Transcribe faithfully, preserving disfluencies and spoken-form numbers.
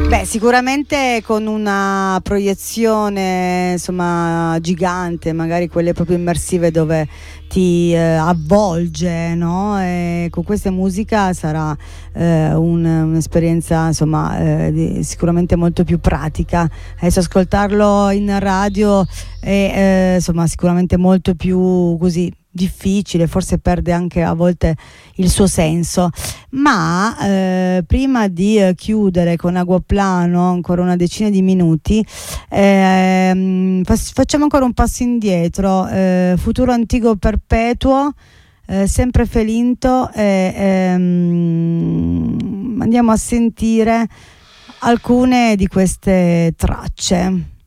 Beh, sicuramente con una proiezione insomma gigante, magari quelle proprio immersive dove ti eh, avvolge, no? E con questa musica sarà eh, un, un'esperienza insomma eh, di, sicuramente molto più pratica. Adesso ascoltarlo in radio è eh, insomma sicuramente molto più così difficile, forse perde anche a volte il suo senso, ma eh, prima di eh, chiudere con Aguaplano ancora una decina di minuti, eh, facciamo ancora un passo indietro, eh, Futuro Antico Perpetuo, eh, sempre Felinto, e ehm, andiamo a sentire alcune di queste tracce.